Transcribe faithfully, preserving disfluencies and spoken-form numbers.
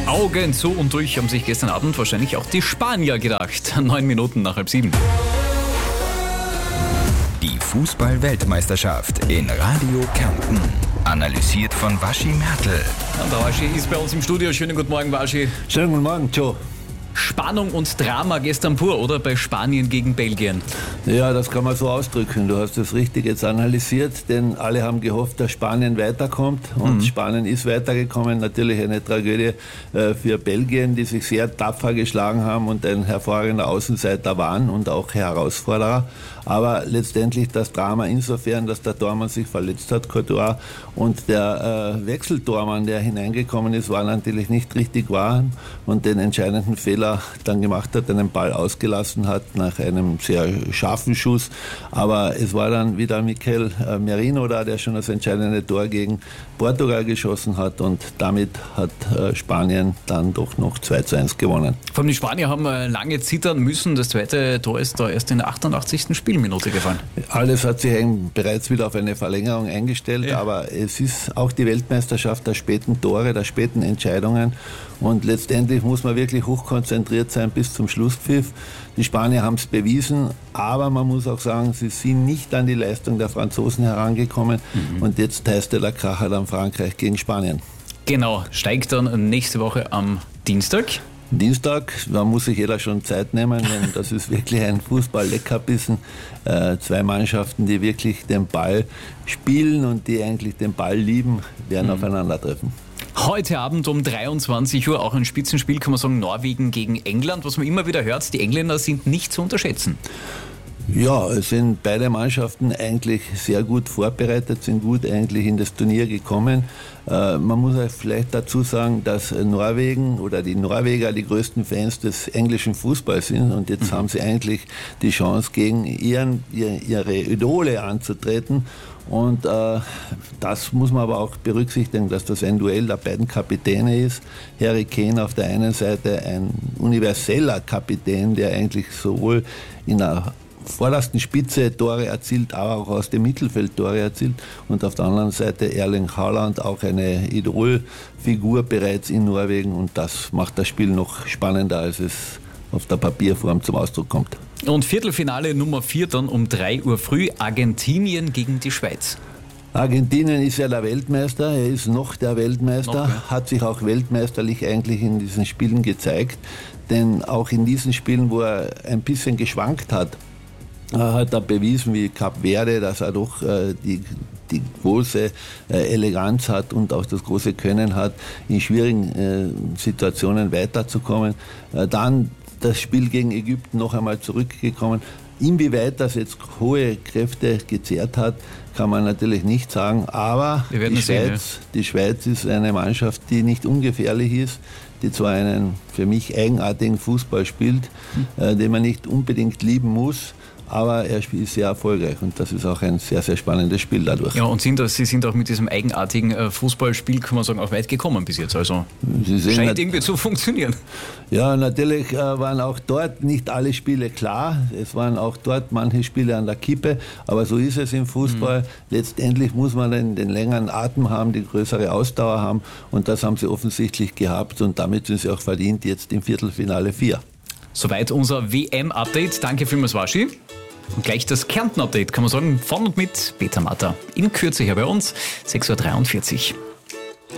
Augen zu und durch haben sich gestern Abend wahrscheinlich auch die Spanier gedacht. Neun Minuten nach halb sieben. Die Fußball-Weltmeisterschaft in Radio Kärnten. Analysiert von Waschi Mertl. Und der Waschi ist bei uns im Studio. Schönen guten Morgen, Waschi. Schönen guten Morgen, Joe. Spannung und Drama gestern pur, oder? Bei Spanien gegen Belgien. Ja, das kann man so ausdrücken. Du hast das richtig jetzt analysiert, denn alle haben gehofft, dass Spanien weiterkommt. Und mhm. Spanien ist weitergekommen. Natürlich eine Tragödie äh, für Belgien, die sich sehr tapfer geschlagen haben und ein hervorragender Außenseiter waren und auch Herausforderer. Aber letztendlich das Drama insofern, dass der Tormann sich verletzt hat, Courtois, und der äh, Wechseltormann, der hineingekommen ist, war natürlich nicht richtig warm und den entscheidenden Fehler dann gemacht hat, einen Ball ausgelassen hat nach einem sehr scharfen Schuss. Aber es war dann wieder Mikel äh, Merino da, der schon das entscheidende Tor gegen Portugal geschossen hat, und damit hat äh, Spanien dann doch noch zwei zu eins gewonnen. Vor allem die Spanier haben äh, lange zittern müssen. Das zweite Tor ist da erst in der achtundachtzigsten Spielminute gefallen. Alles hat sich bereits wieder auf eine Verlängerung eingestellt, ja. Aber es ist auch die Weltmeisterschaft der späten Tore, der späten Entscheidungen, und letztendlich muss man wirklich hochkonzentriert sein bis zum Schlusspfiff. Die Spanier haben es bewiesen, aber man muss auch sagen, sie sind nicht an die Leistung der Franzosen herangekommen, mhm. und jetzt heißt der Kracher dann Frankreich gegen Spanien. Genau, steigt dann nächste Woche am Dienstag. Dienstag, da muss sich jeder schon Zeit nehmen, denn das ist wirklich ein Fußball-Leckerbissen. Äh, zwei Mannschaften, die wirklich den Ball spielen und die eigentlich den Ball lieben, werden mhm. aufeinandertreffen. Heute Abend um dreiundzwanzig Uhr auch ein Spitzenspiel, kann man sagen, Norwegen gegen England. Was man immer wieder hört, die Engländer sind nicht zu unterschätzen. Ja, es sind beide Mannschaften eigentlich sehr gut vorbereitet, sind gut eigentlich in das Turnier gekommen. Äh, man muss vielleicht dazu sagen, dass Norwegen oder die Norweger die größten Fans des englischen Fußballs sind, und jetzt mhm. haben sie eigentlich die Chance, gegen ihren, ihre Idole anzutreten. Und äh, das muss man aber auch berücksichtigen, dass das ein Duell der beiden Kapitäne ist. Harry Kane auf der einen Seite, ein universeller Kapitän, der eigentlich sowohl in der vordersten Spitze Tore erzielt, aber auch aus dem Mittelfeld Tore erzielt. Und auf der anderen Seite Erling Haaland, auch eine Idolfigur bereits in Norwegen. Und das macht das Spiel noch spannender, als es auf der Papierform zum Ausdruck kommt. Und Viertelfinale Nummer vier dann um drei Uhr früh, Argentinien gegen die Schweiz. Argentinien ist ja der Weltmeister, er ist noch der Weltmeister, noch, ja. Hat sich auch weltmeisterlich eigentlich in diesen Spielen gezeigt. Denn auch in diesen Spielen, wo er ein bisschen geschwankt hat, hat er bewiesen, wie Kap Verde, dass er doch äh, die, die große äh, Eleganz hat und auch das große Können hat, in schwierigen äh, Situationen weiterzukommen. Äh, dann das Spiel gegen Ägypten noch einmal zurückgekommen. Inwieweit das jetzt hohe Kräfte gezehrt hat, kann man natürlich nicht sagen, aber die Schweiz, sehen, ja. die Schweiz ist eine Mannschaft, die nicht ungefährlich ist, die zwar einen für mich eigenartigen Fußball spielt, hm. äh, den man nicht unbedingt lieben muss, aber er ist sehr erfolgreich, und das ist auch ein sehr, sehr spannendes Spiel dadurch. Ja, und sind, Sie sind auch mit diesem eigenartigen Fußballspiel, kann man sagen, auch weit gekommen bis jetzt. Also Sie sehen, scheint irgendwie zu funktionieren. Ja, natürlich äh, waren auch dort nicht alle Spiele klar. Es waren auch dort manche Spiele an der Kippe, aber so ist es im Fußball. Mhm. Letztendlich muss man den, den längeren Atem haben, die größere Ausdauer haben, und das haben sie offensichtlich gehabt, und damit sind sie auch verdient jetzt im Viertelfinale vier. Soweit unser W M-Update. Danke vielmals, Waschi. Und gleich das Kärnten-Update, kann man sagen, von und mit Peter Matter. In Kürze hier bei uns, sechs Uhr dreiundvierzig.